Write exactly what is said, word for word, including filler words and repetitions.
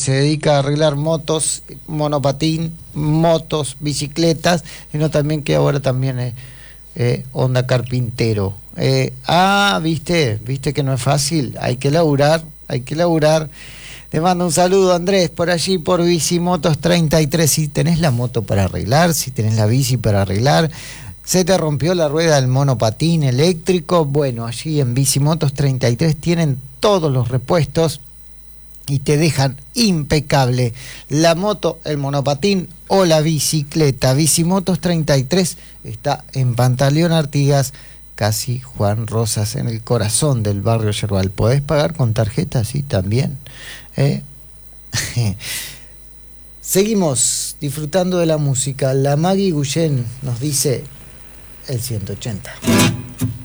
se dedica a arreglar motos, monopatín, motos, bicicletas, sino también que ahora también es eh, onda carpintero. Eh, ah, viste, viste que no es fácil, hay que laburar, hay que laburar. Te mando un saludo, Andrés, por allí, por Bicimotos treinta y tres. Si tenés la moto para arreglar, si tenés la bici para arreglar, se te rompió la rueda del monopatín eléctrico, bueno, allí en Bicimotos treinta y tres tienen todos los repuestos y te dejan impecable la moto, el monopatín o la bicicleta. Bicimotos treinta y tres está en Pantaleón Artigas, casi Juan Rosas, en el corazón del barrio Yerbal. ¿Podés pagar con tarjeta? Sí, también. ¿Eh? Seguimos disfrutando de la música. La Maggie Guyen nos dice el ciento ochenta.